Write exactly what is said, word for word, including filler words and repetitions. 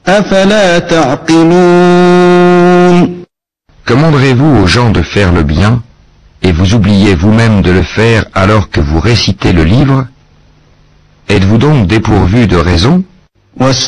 أفلا تعقلون Commanderez-vous aux gens de faire le bien, et vous oubliez vous-même de le faire alors que vous récitez le livre? Êtes-vous donc dépourvu de raison?